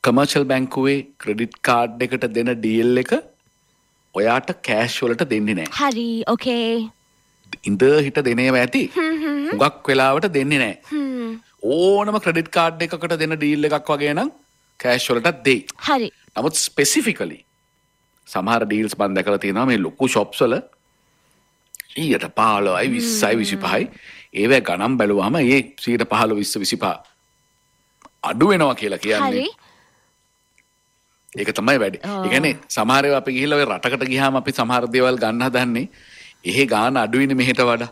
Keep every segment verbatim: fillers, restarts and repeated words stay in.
Commercial බැංකුවේ credit card එකට දෙන ඩීල් එක ඔයාට කෑෂ් වලට දෙන්නේ නැහැ. හරි ඕකේ. ඉඳ හිට දෙනේව ඇති. හුඟක් වෙලාවට දෙන්නේ නැහැ. ඕනම ක්‍රෙඩිට් කාඩ් එකකට දෙන ඩීල් එකක් වගේ නම් කෑෂ් වලට දෙයි. හරි. නමුත් ස්පෙસિෆිකලි සමහර ඩීල්ස් මම දැකලා තියෙනවා මේ ලොකු shops වල ඊට පහළොවයි විස්සයි විසිපහයි ඒවැ ගණන් බැලුවාම ඒ සියයට පහළොව විස්ස විසිපහ අඩු වෙනවා කියලා කියන්නේ. ඒක තමයි වැඩි. ඒ කියන්නේ සමහර ඒවා අපි ගිහිල්ලා ඔය රටකට ගියාම අපි සමහර දේවල් ගන්න හදන්නේ එහෙ ගාන අඩුයිනේ මෙහෙට වඩා.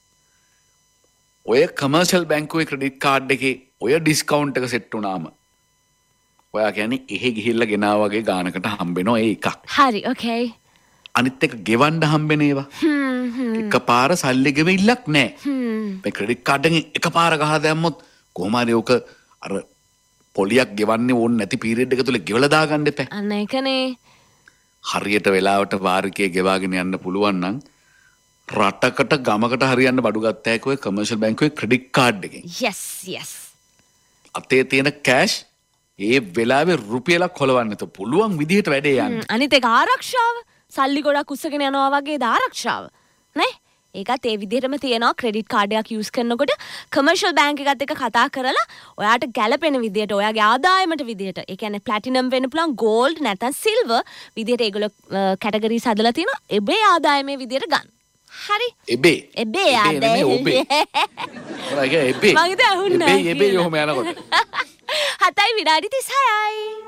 ඔය කමර්ෂල් බැංකුවේ ක්‍රෙඩිට් කාඩ් එකේ ඔය ඩිස්කවුන්ට් එක සෙට් වුණාම ඔයා කියන්නේ එහෙ ගිහිල්ලා ගෙනා වගේ ගානකට හම්බෙනවා ඒ එකක්. හරි ඕකේ. අනිත් එක ගෙවන්න හම්බෙන ඒවා. එකපාර සල්ලි ගෙවිල්ලක් නැහැ. මේ ක්‍රෙඩිට් කාඩ් එකෙන් එකපාර ගහ දැම්මොත් කොහොම හරි ඔක අර පොලියක් ගෙවන්නේ ඕන නැති පීරියඩ් එක තුල ගෙවලා දාගන්න එපා. අන්න ඒකනේ. හරියට වෙලාවට වාරිකේ ගෙවාගෙන යන්න පුළුවන් නම් රටකට ගමකට හරියන්න බඩු ගත්ත හැකෝ කමර්ෂල් බැංකුවේ ක්‍රෙඩිට් කාඩ් එකෙන්. yes yes. අතේ තියෙන කෑෂ් ඒ වෙලාවේ රුපියලක් හොලවන්න ත පුළුවන් විදිහට වැඩේ යන්න. අනිත් ඒක ආරක්ෂාව. සල්ලි ගොඩක් උස්සගෙන යනවා වගේද ආරක්ෂාව. නේ? ඒකත් ඒ විදිහටම තියෙනවා ක්‍රෙඩිට් කාඩ් එකක් යූස් කරනකොට කමර්ෂල් බැංක් එකත් එක්ක කතා කරලා ඔයාට ගැළපෙන විදිහට ඔයාගේ ආදායමට විදිහට ඒ කියන්නේ ප්ලැටිනම් වෙන්න පුළුවන් ගෝල්ඩ් නැත්නම් සිල්වර් විදිහට ඒගොල්ලෝ කැටගරිස් හදලා තියෙනවා එබේ ආදායමේ විදිහට ගන්න. හරි. එබේ. එබේ ආදායම. ඔබේ. ඔයාගේ එබේ. මගේද අහුන්නේ. එබේ එබේ යොම යනකොට. හතයි විනාඩි තිස් හයයි.